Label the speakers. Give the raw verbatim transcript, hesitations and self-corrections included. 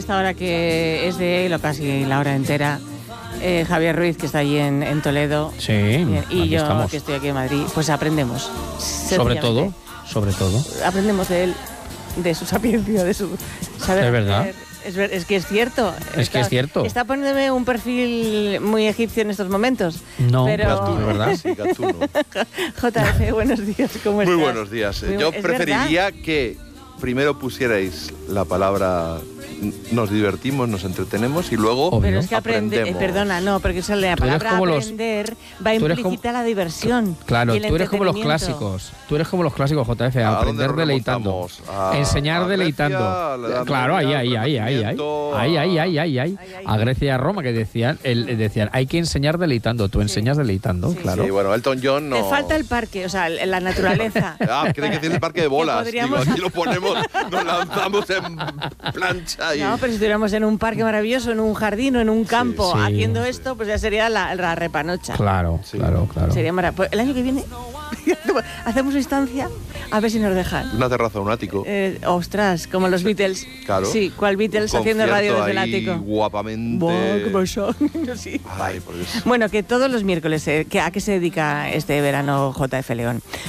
Speaker 1: Esta hora que es de él, o casi la hora entera, eh, Javier Ruiz, que está allí en, en Toledo,
Speaker 2: Sí,
Speaker 1: y, y yo,
Speaker 2: estamos.
Speaker 1: que estoy aquí en Madrid, pues aprendemos.
Speaker 2: Sobre todo, sobre todo.
Speaker 1: Aprendemos de él, de su sapiencia, de su saber.
Speaker 2: Es verdad.
Speaker 1: hacer. Es, ver, es que es cierto.
Speaker 2: Es
Speaker 1: está,
Speaker 2: que es cierto.
Speaker 1: Está poniéndome un perfil muy egipcio en estos momentos.
Speaker 2: No,
Speaker 1: pero...
Speaker 2: Gatuno, ¿verdad?
Speaker 3: Sí, Gatuno.
Speaker 1: J F, buenos días, ¿cómo
Speaker 3: Muy
Speaker 1: estás?
Speaker 3: buenos días.
Speaker 1: Muy
Speaker 3: Yo
Speaker 1: bu- ¿es
Speaker 3: preferiría
Speaker 1: verdad?
Speaker 3: que primero pusierais la palabra nos divertimos, nos entretenemos y luego
Speaker 2: Obvio.
Speaker 1: Pero es que aprende, eh,
Speaker 3: aprendemos.
Speaker 1: perdona, no, porque eso, la
Speaker 2: Tú eres
Speaker 1: palabra
Speaker 2: como los-
Speaker 1: aprender va
Speaker 2: tú eres
Speaker 1: implícita
Speaker 2: como-
Speaker 1: la diversión.
Speaker 2: Claro,
Speaker 1: y el
Speaker 2: tú eres como los
Speaker 1: entretenimiento.
Speaker 2: clásicos. Tú eres como los clásicos, J F.
Speaker 3: ¿A dónde
Speaker 2: Aprender
Speaker 3: nos
Speaker 2: deleitando.
Speaker 3: remontamos? A-
Speaker 2: Enseñar
Speaker 3: a Grecia,
Speaker 2: deleitando.
Speaker 3: la Edad
Speaker 2: Claro, ahí,
Speaker 3: Media,
Speaker 2: ahí,
Speaker 3: el
Speaker 2: ahí, ahí, ahí.
Speaker 3: Renacimiento,
Speaker 2: Ahí, ahí, ahí, ahí, ahí.
Speaker 1: Ahí, ahí.
Speaker 2: A Grecia y a Roma, que decían, el, decían, hay que enseñar deleitando. Tú enseñas deleitando,
Speaker 1: Sí.
Speaker 2: claro.
Speaker 3: Sí, bueno, Elton John no.
Speaker 1: Te falta el parque, o sea, la naturaleza.
Speaker 3: Ah, tiene que decir el parque de bolas.
Speaker 1: Que
Speaker 3: Digo,
Speaker 1: podríamos-
Speaker 3: aquí lo ponemos, nos lanzamos en plancha y...
Speaker 1: No, pero si estuviéramos en un parque maravilloso, en un jardín o en un campo
Speaker 2: Sí,
Speaker 1: haciendo
Speaker 3: sí.
Speaker 1: esto, pues ya sería la, la repanocha.
Speaker 2: Claro,
Speaker 3: Sí.
Speaker 2: claro, claro.
Speaker 1: Sería maravilloso. El año que viene hacemos instancia a ver si nos dejan.
Speaker 3: Una terraza, un ático.
Speaker 1: Eh, ostras, como los Beatles.
Speaker 3: Claro.
Speaker 1: Sí, ¿cuál Beatles
Speaker 3: Un
Speaker 1: haciendo radio
Speaker 3: concierto
Speaker 1: desde el
Speaker 3: ahí
Speaker 1: ático?
Speaker 3: guapamente.
Speaker 1: Buah, qué pasó. Sí.
Speaker 3: Ay, por Dios.
Speaker 1: Bueno, que todos los miércoles, eh, que ¿a qué se dedica este verano J F León?